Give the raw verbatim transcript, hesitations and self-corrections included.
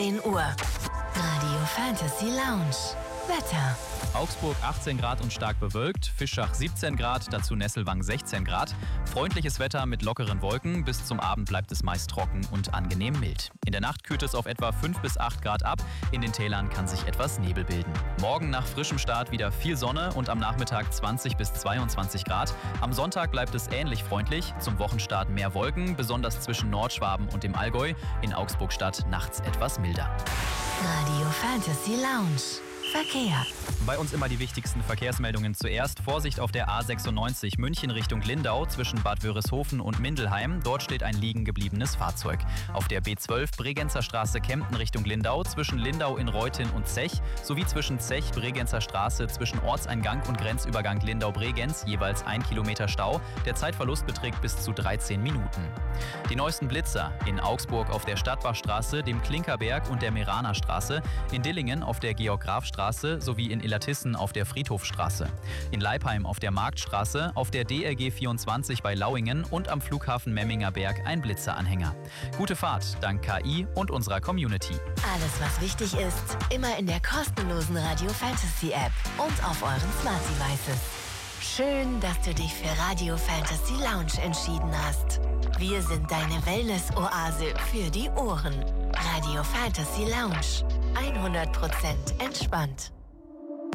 zehn Uhr. Radio Fantasy Lounge. Wetter. Augsburg achtzehn Grad und stark bewölkt, Fischach siebzehn Grad, dazu Nesselwang sechzehn Grad. Freundliches Wetter mit lockeren Wolken, bis zum Abend bleibt es meist trocken und angenehm mild. In der Nacht kühlt es auf etwa fünf bis acht Grad ab, in den Tälern kann sich etwas Nebel bilden. Morgen nach frischem Start wieder viel Sonne und am Nachmittag zwanzig bis zweiundzwanzig Grad. Am Sonntag bleibt es ähnlich freundlich, zum Wochenstart mehr Wolken, besonders zwischen Nordschwaben und dem Allgäu. In Augsburg-Stadt nachts etwas milder. Radio Fantasy Lounge. Verkehr. Bei uns immer die wichtigsten Verkehrsmeldungen zuerst. Vorsicht auf der A sechsundneunzig München Richtung Lindau zwischen Bad Wörishofen und Mindelheim. Dort steht ein liegen gebliebenes Fahrzeug. Auf der B zwölf Bregenzer Straße Kempten Richtung Lindau zwischen Lindau in Reutin und Zech sowie zwischen Zech Bregenzer Straße zwischen Ortseingang und Grenzübergang Lindau-Bregenz jeweils ein Kilometer Stau. Der Zeitverlust beträgt bis zu dreizehn Minuten. Die neuesten Blitzer in Augsburg auf der Stadtbachstraße, dem Klinkerberg und der Meraner Straße, in Dillingen auf der Georg-Graf-Straße sowie in Illertissen auf der Friedhofstraße, in Leipheim auf der Marktstraße, auf der D R G vierundzwanzig bei Lauingen und am Flughafen Memminger Berg ein Blitzeranhänger. Gute Fahrt dank K I und unserer Community. Alles, was wichtig ist, immer in der kostenlosen Radio Fantasy App und auf euren Smart Devices. Schön, dass du dich für Radio Fantasy Lounge entschieden hast. Wir sind deine Wellness-Oase für die Ohren. Radio Fantasy Lounge. hundert Prozent entspannt.